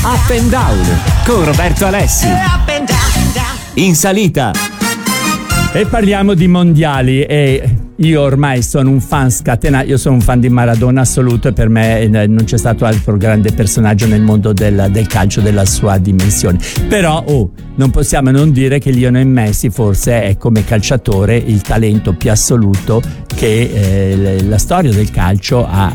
Up and Down con Roberto Alessi. In salita. E parliamo di mondiali e io ormai sono un fan scatenato, io sono un fan di Maradona assoluto e per me non c'è stato altro grande personaggio nel mondo del calcio della sua dimensione. Però non possiamo non dire che Lionel Messi forse è come calciatore il talento più assoluto che la storia del calcio ha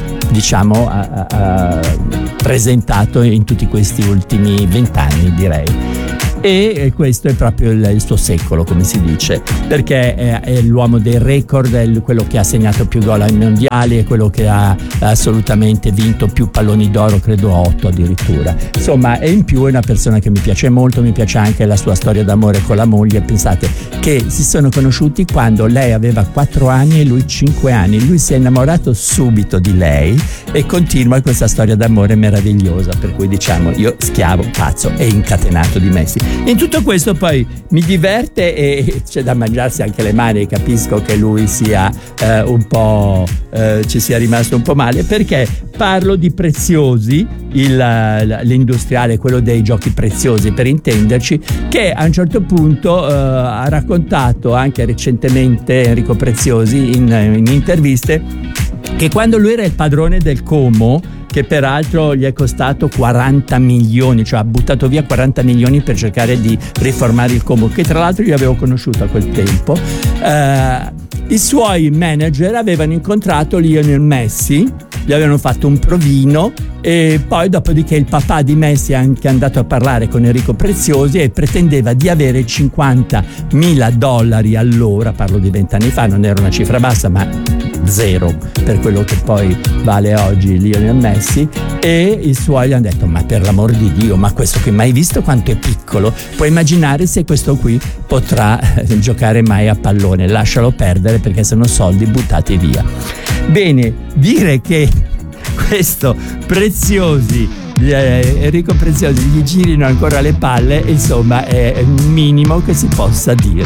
presentato in tutti questi ultimi 20 anni, direi. E questo è proprio il suo secolo, come si dice, perché è l'uomo dei record, è quello che ha segnato più gol ai mondiali, è quello che ha assolutamente vinto più palloni d'oro, credo 8 addirittura. Insomma, e in più è una persona che mi piace molto, mi piace anche la sua storia d'amore con la moglie. Pensate che si sono conosciuti quando lei aveva 4 anni e lui 5 anni. Lui si è innamorato subito di lei e continua questa storia d'amore meravigliosa, per cui diciamo io schiavo, pazzo e incatenato di Messi. In tutto questo poi mi diverte e c'è da mangiarsi anche le mani, capisco che lui sia un po' ci sia rimasto un po' male, perché parlo di Preziosi, l'industriale, quello dei giochi preziosi per intenderci, che a un certo punto ha raccontato anche recentemente Enrico Preziosi in interviste che quando lui era il padrone del Como, che peraltro gli è costato 40 milioni, cioè ha buttato via 40 milioni per cercare di riformare il Como, che tra l'altro io avevo conosciuto a quel tempo. I suoi manager avevano incontrato Lionel Messi, gli avevano fatto un provino e poi dopodiché il papà di Messi è anche andato a parlare con Enrico Preziosi e pretendeva di avere $50.000 all'ora, parlo di 20 anni fa, non era una cifra bassa ma zero per quello che poi vale oggi Lionel Messi, e i suoi gli hanno detto ma per l'amor di Dio, ma questo qui mai visto quanto è piccolo, puoi immaginare se questo qui potrà giocare mai a pallone, lascialo perdere perché sono soldi buttati via. Bene, dire che questo Enrico Preziosi gli girino ancora le palle, insomma è il minimo che si possa dire.